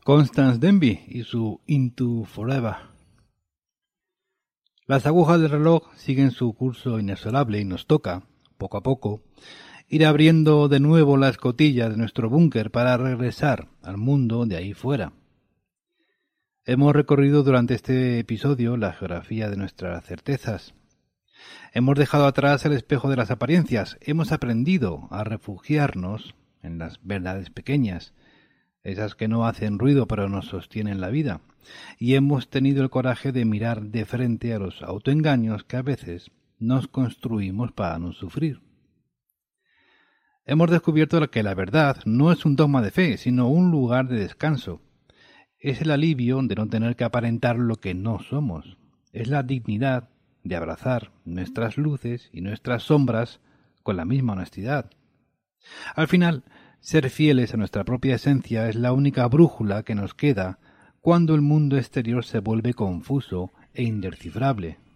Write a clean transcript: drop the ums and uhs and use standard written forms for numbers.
Constance Denby y su Into Forever. Las agujas del reloj siguen su curso inexorable y nos toca, poco a poco, ir abriendo de nuevo la escotilla de nuestro búnker para regresar al mundo de ahí fuera. Hemos recorrido durante este episodio la geografía de nuestras certezas. Hemos dejado atrás el espejo de las apariencias. Hemos aprendido a refugiarnos en las verdades pequeñas, esas que no hacen ruido pero nos sostienen la vida. Y hemos tenido el coraje de mirar de frente a los autoengaños que a veces nos construimos para no sufrir. Hemos descubierto que la verdad no es un dogma de fe, sino un lugar de descanso. Es el alivio de no tener que aparentar lo que no somos. Es la dignidad de abrazar nuestras luces y nuestras sombras con la misma honestidad. Al final, ser fieles a nuestra propia esencia es la única brújula que nos queda cuando el mundo exterior se vuelve confuso e indescifrable.